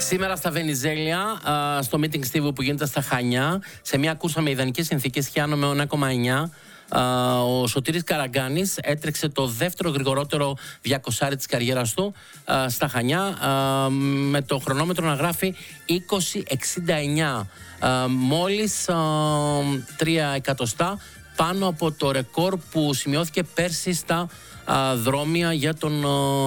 Σήμερα στα Βενιζέλια, στο meeting Στίβου που γίνεται στα Χανιά, σε μια κούρσα με ιδανικές συνθήκες, χιάνο με 1,9, ο Σωτήρης Καραγκάνης έτρεξε το δεύτερο γρηγορότερο 200 της καριέρας του στα Χανιά, με το χρονόμετρο να γράφει 20.69, μόλις 3 εκατοστά πάνω από το ρεκόρ που σημειώθηκε πέρσι στα δρόμια για τον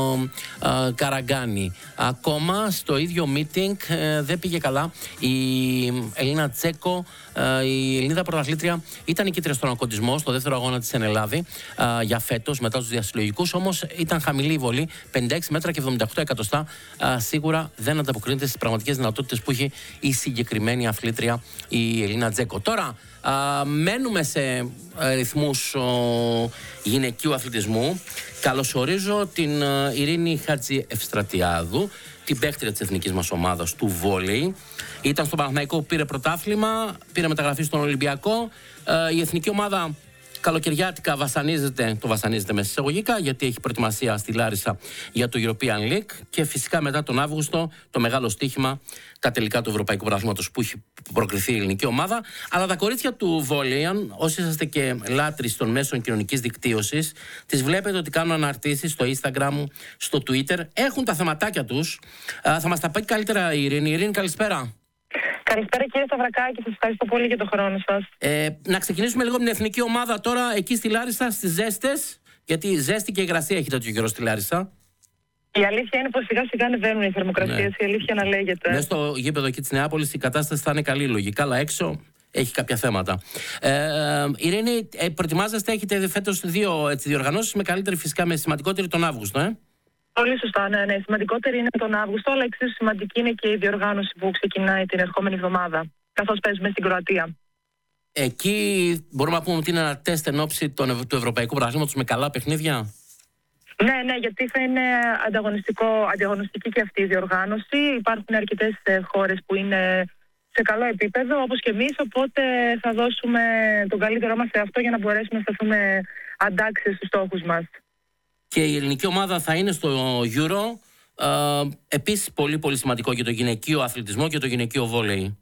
Καραγκάνη. Ακόμα στο ίδιο meeting δεν πήγε καλά η Ελίνα Τσέκο, η Ελληνίδα πρωταθλήτρια. Ήταν νικήτρια στον ακοντισμό στο δεύτερο αγώνα της εν Ελλάδη για φέτος μετά τους διασυλλογικούς, όμως ήταν χαμηλή η βολή, 56 μέτρα και 78 εκατοστά. Σίγουρα δεν ανταποκρίνεται στις πραγματικές δυνατότητες που έχει η συγκεκριμένη αθλήτρια, η Ελίνα Τσέκο. Τώρα μένουμε σε ρυθμούς γυναικείου αθλητισμού. Καλωσορίζω την Ειρήνη Χατζη-Ευστρατιάδου, την παίκτρια της εθνικής μας ομάδας του βόλεϊ. Ήταν στο Παναθηναϊκό που πήρε πρωτάθλημα, πήρε μεταγραφή στον Ολυμπιακό. Η εθνική ομάδα καλοκαιριάτικα βασανίζεται μέσα εισαγωγικά, γιατί έχει προετοιμασία στη Λάρισα για το European League και φυσικά μετά τον Αύγουστο το μεγάλο στοίχημα, τα τελικά του Ευρωπαϊκού Πρωταθλήματος που έχει προκριθεί η ελληνική ομάδα. Αλλά τα κορίτσια του βόλεϊ, όσοι είσαστε και λάτρεις των μέσων κοινωνικής δικτύωσης, τις βλέπετε ότι κάνουν αναρτήσεις στο Instagram, στο Twitter, έχουν τα θεματάκια τους. Θα μας τα πει καλύτερα η Ειρήνη. Ειρήνη, καλησπέρα. Καλησπέρα κύριε Σταυρακάκη, σας ευχαριστώ πολύ για τον χρόνο σας. Να ξεκινήσουμε λίγο με την εθνική ομάδα τώρα εκεί στη Λάρισα, στις ζέστες, γιατί ζέστη και υγρασία έχει τέτοιο καιρό στη Λάρισα. Η αλήθεια είναι πως σιγά σιγά ανεβαίνουν οι θερμοκρασίες, ναι. Η αλήθεια να λέγεται. Μέσα στο γήπεδο εκεί της Νεάπολης η κατάσταση θα είναι καλή λογικά, αλλά έξω έχει κάποια θέματα. Ειρήνη, προετοιμάζεστε, έχετε φέτος δύο διοργανώσεις, με καλύτερη φυσικά, με σημαντικότερη τον Αύγουστο, Πολύ σωστά, ναι. Σημαντικότερη είναι τον Αύγουστο, αλλά εξίσου σημαντική είναι και η διοργάνωση που ξεκινάει την ερχόμενη εβδομάδα, καθώς παίζουμε στην Κροατία. Εκεί μπορούμε να πούμε ότι είναι ένα τεστ εν ώψη του Ευρωπαϊκού Πρωταθλήματος με καλά παιχνίδια. Ναι, γιατί θα είναι ανταγωνιστική και αυτή η διοργάνωση. Υπάρχουν αρκετές χώρες που είναι σε καλό επίπεδο, όπως και εμείς, οπότε θα δώσουμε τον καλύτερό μας σε αυτό για να μπορέσουμε να σταθούμε αντάξιοι στους στόχους μας. Και η ελληνική ομάδα θα είναι στο Euro. Επίσης πολύ πολύ σημαντικό για το γυναικείο αθλητισμό και το γυναικείο βόλεϊ.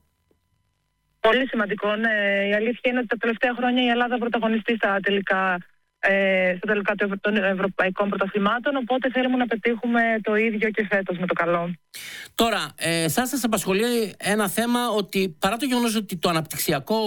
Πολύ σημαντικό, ναι. Η αλήθεια είναι ότι τα τελευταία χρόνια η Ελλάδα πρωταγωνιστεί στα τελικά των ευρωπαϊκών πρωταθλημάτων, οπότε θέλουμε να πετύχουμε το ίδιο και φέτος με το καλό. Τώρα, σας απασχολεί ένα θέμα ότι παρά το γεγονός ότι το αναπτυξιακό